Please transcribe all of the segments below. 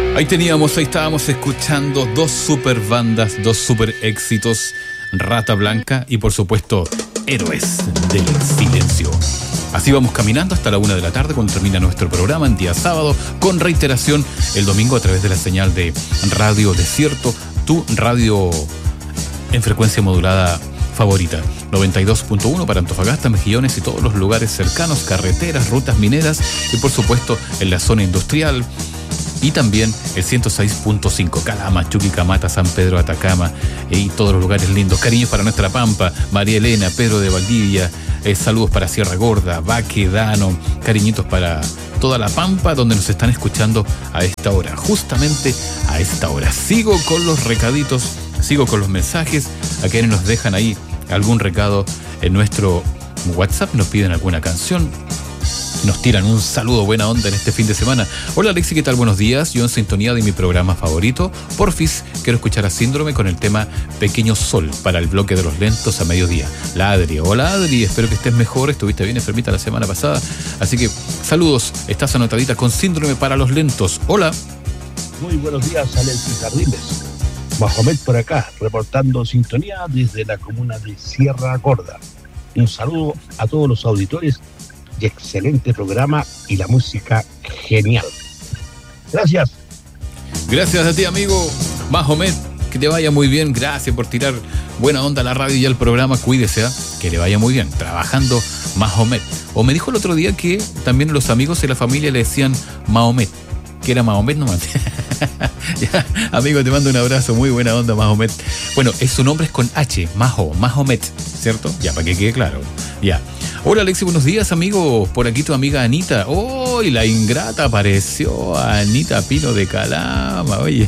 Ahí estábamos escuchando dos super bandas, dos super éxitos, Rata Blanca y por supuesto Héroes del Silencio. Así vamos caminando hasta la 1 de la tarde cuando termina nuestro programa en día sábado, con reiteración el domingo a través de la señal de Radio Desierto, tu radio en frecuencia modulada favorita. 92.1 para Antofagasta, Mejillones y todos los lugares cercanos, carreteras, rutas mineras y por supuesto en la zona industrial. Y también el 106.5, Calama, Chuquicamata, San Pedro, Atacama y todos los lugares lindos. Cariños para nuestra Pampa, María Elena, Pedro de Valdivia, saludos para Sierra Gorda, Baquedano, cariñitos para toda la Pampa donde nos están escuchando a esta hora, justamente a esta hora. Sigo con los recaditos, sigo con los mensajes, a quienes nos dejan ahí algún recado en nuestro WhatsApp, nos piden alguna canción. Nos tiran un saludo buena onda en este fin de semana. Hola Alexi, ¿qué tal? Buenos días. Yo en sintonía de mi programa favorito, Porfis, quiero escuchar a Síndrome con el tema Pequeño Sol para el bloque de los lentos a mediodía. La Adri, hola Adri, espero que estés mejor, estuviste bien enfermita la semana pasada. Así que saludos, estás anotadita con Síndrome para los lentos. Hola. Muy buenos días, Alexis Jardines. Mahomet por acá, reportando sintonía desde la comuna de Sierra Gorda. Un saludo a todos los auditores y excelente programa y la música genial. Gracias. Gracias a ti, amigo Mahomet, que te vaya muy bien. Gracias por tirar buena onda a la radio y al programa. Cuídese, que le vaya muy bien trabajando Mahomet. O me dijo el otro día que también los amigos de la familia le decían Mahomet, que era Mahomet nomás. Ya, amigo, te mando un abrazo, muy buena onda Mahomet. Bueno, su nombre es con H, Mahomet, ¿cierto? Ya, para que quede claro. Ya. Hola Alexi, buenos días amigo, por aquí tu amiga Anita. ¡Oh! La ingrata apareció, Anita Pino de Calama, oye.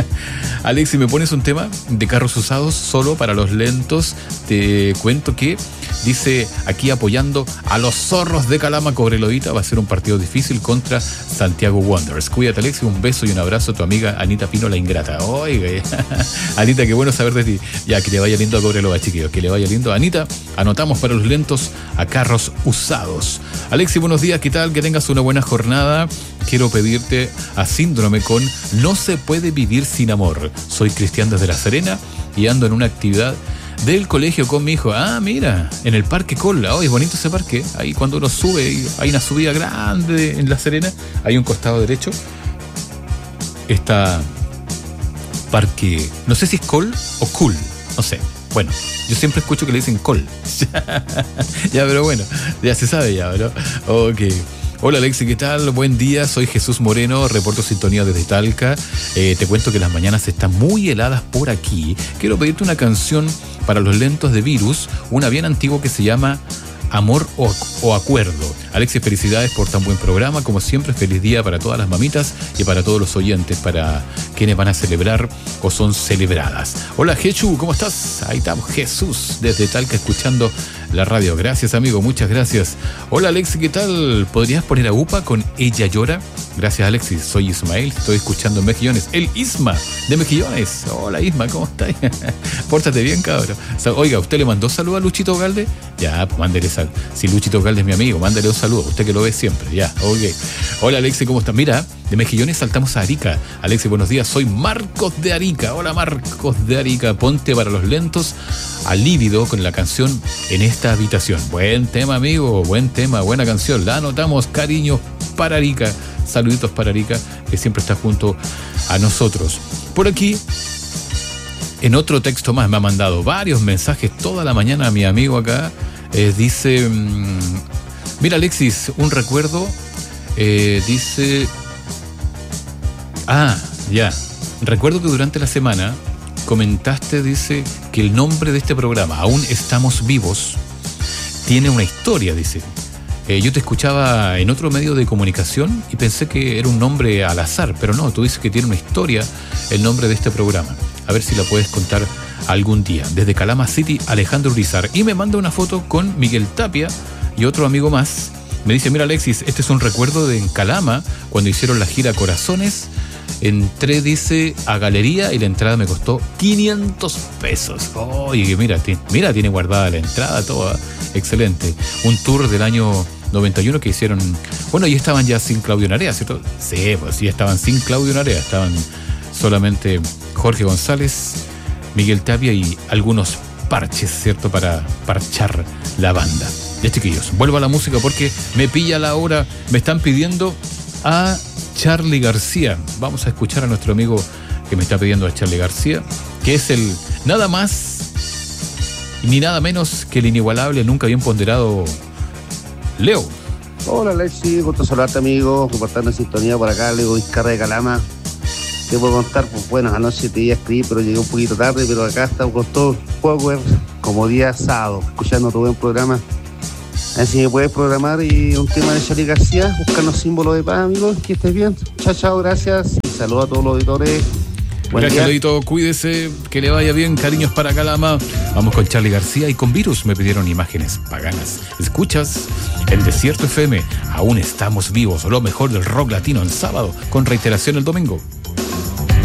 Alexi, ¿me pones un tema de carros usados solo para los lentos? Te cuento que dice aquí apoyando a los zorros de Calama, Cobreloita, va a ser un partido difícil contra Santiago Wanderers. Cuídate Alexi, un beso y un abrazo a tu amiga Anita Pino, la ingrata. Oiga, Anita, qué bueno saber de ti. Ya, que le vaya lindo a Cobreloa, chiquillos, que le vaya lindo. Anita, anotamos para los lentos a carros usados. Alexi, buenos días, ¿qué tal? Que tengas una buena jornada. Quiero pedirte a Síndrome con No se puede vivir sin amor. Soy Cristian desde La Serena y ando en una actividad del colegio con mi hijo. Ah, mira, en el Parque Colla. Oh, es bonito ese parque. Ahí cuando uno sube, hay una subida grande en La Serena. Hay un costado derecho. Está parque, no sé si es Col o Cool, no sé. Bueno, yo siempre escucho que le dicen Col. Ya, pero bueno, ya se sabe ya, ¿no? Ok. Hola Alexi, ¿qué tal? Buen día, soy Jesús Moreno, reporto sintonía desde Talca. Te cuento que las mañanas están muy heladas por aquí. Quiero pedirte una canción para los lentos de Virus, una bien antigua que se llama Amor o Acuerdo. Alexis, felicidades por tan buen programa. Como siempre, feliz día para todas las mamitas y para todos los oyentes, para quienes van a celebrar o son celebradas. Hola, Jechu, ¿cómo estás? Ahí estamos, Jesús, desde Talca, escuchando la radio. Gracias, amigo, muchas gracias. Hola, Alexis, ¿qué tal? ¿Podrías poner a UPA con Ella Llora? Gracias, Alexis. Soy Ismael, estoy escuchando en Mejillones. El Isma de Mejillones. Hola, Isma, ¿cómo estás? Pórtate bien, cabrón. Oiga, ¿usted le mandó saludo a Luchito Galde? Ya, pues mándele saludo. Si Luchito Galde es mi amigo, mándale un saludo. Usted que lo ve siempre, ya, ok. Hola, Alexis, ¿cómo estás? Mira, de Mejillones saltamos a Arica. Alexis, buenos días. Soy Marcos de Arica. Hola, Marcos de Arica. Ponte para los lentos a Lívido con la canción En esta habitación. Buen tema, amigo. Buen tema, buena canción. La anotamos. Cariños para Arica. Saluditos para Arica, que siempre está junto a nosotros. Por aquí, en otro texto más, me ha mandado varios mensajes toda la mañana a mi amigo acá. Dice, mira Alexis, un recuerdo. Dice, ya. Recuerdo que durante la semana comentaste, dice, que el nombre de este programa, Aún Estamos Vivos, tiene una historia, dice. Yo te escuchaba en otro medio de comunicación y pensé que era un nombre al azar, pero no, tú dices que tiene una historia el nombre de este programa. A ver si la puedes contar algún día. Desde Calama City, Alejandro Urizar. Y me manda una foto con Miguel Tapia y otro amigo más. Me dice, mira Alexis, este es un recuerdo de en Calama, cuando hicieron la gira Corazones. Entré, dice, a galería y la entrada me costó 500 pesos. Oye, mira, tiene guardada la entrada toda. Excelente. Un tour del año 91 que hicieron... Bueno, y estaban ya sin Claudio Narea, ¿cierto? Sí, pues sí, estaban sin Claudio Narea. Estaban solamente Jorge González, Miguel Tapia y algunos parches, ¿cierto? Para parchar la banda. Ya, chiquillos, vuelvo a la música porque me pilla la hora. Me están pidiendo a Charly García. Vamos a escuchar a nuestro amigo que me está pidiendo a Charly García, que es el nada más ni nada menos que el inigualable, nunca bien ponderado Leo. Hola Alexi, gusto saludarte amigo, compartiendo sintonía por acá, Leo Vizcarra de Calama. Te puedo contar, pues bueno, anoche te iba a escribir, pero llegué un poquito tarde, pero acá estamos con todo el power, como día sábado, escuchando tu buen programa. A ver si me puedes programar y un tema de Charly García, buscarnos símbolos de paz, amigos, que estés bien. Chao, chao, gracias, y saludos a todos los auditores. Gracias, Leito, cuídese, que le vaya bien, cariños para Calama. Vamos con Charly García y con Virus. Me pidieron imágenes paganas. Escuchas en Desierto FM. Aún estamos vivos, lo mejor del rock latino el sábado, con reiteración el domingo.